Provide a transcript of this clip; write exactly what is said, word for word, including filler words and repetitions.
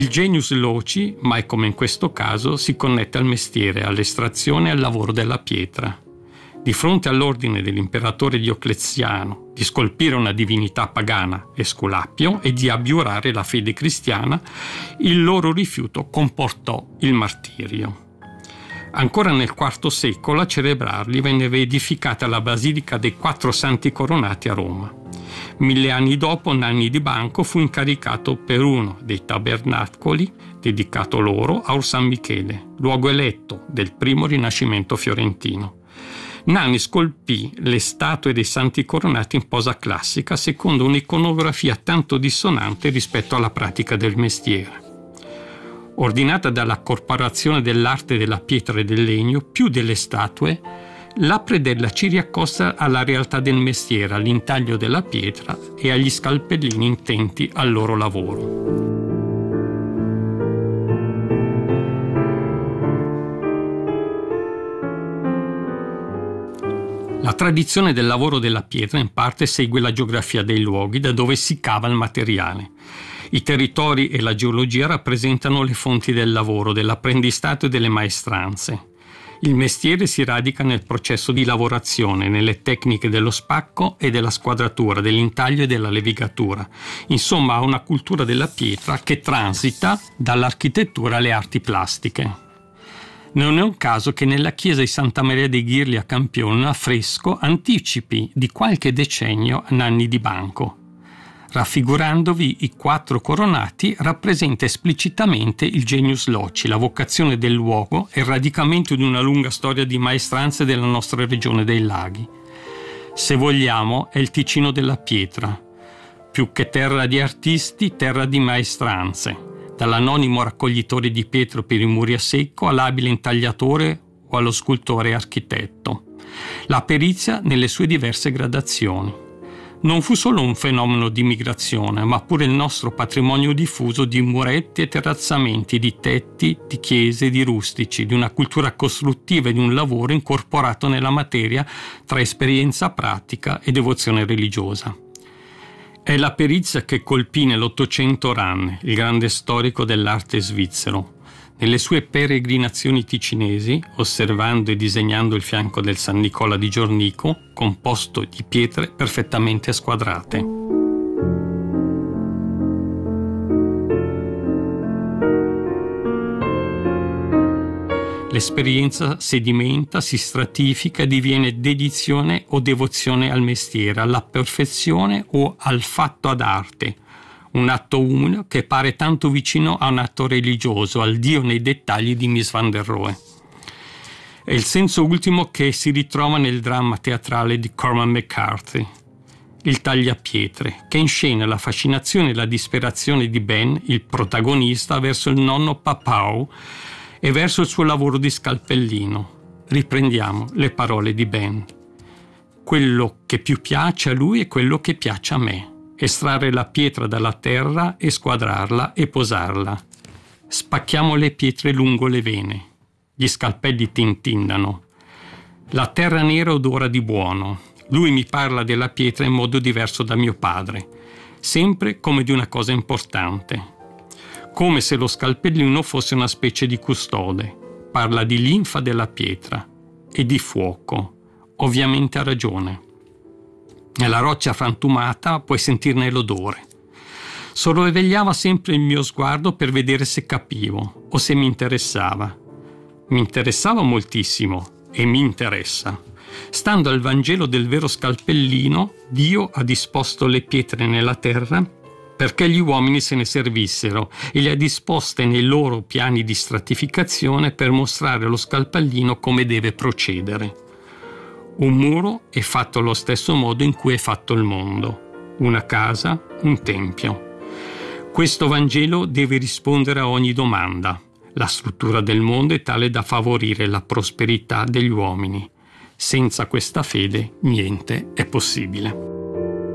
Il genius loci, mai come in questo caso, si connette al mestiere, all'estrazione e al lavoro della pietra. Di fronte all'ordine dell'imperatore Diocleziano di scolpire una divinità pagana, Esculapio, e di abiurare la fede cristiana, il loro rifiuto comportò il martirio. Ancora nel quarto secolo a celebrarli venne edificata la Basilica dei Quattro Santi Coronati a Roma. Mille anni dopo Nanni di Banco fu incaricato per uno dei tabernacoli dedicato loro a San Michele, luogo eletto del primo Rinascimento fiorentino. Nanni scolpì le statue dei santi coronati in posa classica secondo un'iconografia tanto dissonante rispetto alla pratica del mestiere. Ordinata dalla Corporazione dell'Arte della Pietra e del Legno, più delle statue, la predella ci riaccosta alla realtà del mestiere, all'intaglio della pietra e agli scalpellini intenti al loro lavoro. La tradizione del lavoro della pietra in parte segue la geografia dei luoghi da dove si cava il materiale. I territori e la geologia rappresentano le fonti del lavoro, dell'apprendistato e delle maestranze. Il mestiere si radica nel processo di lavorazione, nelle tecniche dello spacco e della squadratura, dell'intaglio e della levigatura. Insomma, ha una cultura della pietra che transita dall'architettura alle arti plastiche. Non è un caso che nella chiesa di Santa Maria dei Ghirli a Campione un affresco anticipi di qualche decennio Nanni di Banco. Raffigurandovi i quattro coronati, rappresenta esplicitamente il genius loci, la vocazione del luogo e il radicamento di una lunga storia di maestranze della nostra regione dei laghi. Se vogliamo, è il Ticino della pietra. Più che terra di artisti, terra di maestranze. Dall'anonimo raccoglitore di pietre per i muri a secco all'abile intagliatore o allo scultore e architetto. La perizia nelle sue diverse gradazioni. Non fu solo un fenomeno di migrazione, ma pure il nostro patrimonio diffuso di muretti e terrazzamenti, di tetti, di chiese, di rustici, di una cultura costruttiva e di un lavoro incorporato nella materia tra esperienza pratica e devozione religiosa. È la perizia che colpì nell'Ottocento Ranne, il grande storico dell'arte svizzero. Nelle sue peregrinazioni ticinesi, osservando e disegnando il fianco del San Nicola di Giornico, composto di pietre perfettamente squadrate. L'esperienza sedimenta, si stratifica e diviene dedizione o devozione al mestiere, alla perfezione o al fatto ad arte. Un atto umile che pare tanto vicino a un atto religioso, al Dio nei dettagli di Mies van der Rohe. È il senso ultimo che si ritrova nel dramma teatrale di Cormac McCarthy, Il tagliapietre, che inscena la fascinazione e la disperazione di Ben, il protagonista, verso il nonno Papau e verso il suo lavoro di scalpellino. Riprendiamo le parole di Ben. Quello che più piace a lui è quello che piace a me. Estrarre la pietra dalla terra e squadrarla e posarla. Spacchiamo le pietre lungo le vene. Gli scalpelli tintindano. La terra nera odora di buono. Lui mi parla della pietra in modo diverso da mio padre, sempre come di una cosa importante. Come se lo scalpellino fosse una specie di custode. Parla di linfa della pietra e di fuoco. Ovviamente ha ragione. Nella roccia frantumata puoi sentirne l'odore. Sorvegliava sempre il mio sguardo per vedere se capivo o se mi interessava. Mi interessava moltissimo e mi interessa. Stando al Vangelo del vero scalpellino, Dio ha disposto le pietre nella terra perché gli uomini se ne servissero e le ha disposte nei loro piani di stratificazione per mostrare allo scalpellino come deve procedere. Un muro è fatto allo stesso modo in cui è fatto il mondo. Una casa, un tempio. Questo Vangelo deve rispondere a ogni domanda. La struttura del mondo è tale da favorire la prosperità degli uomini. Senza questa fede niente è possibile.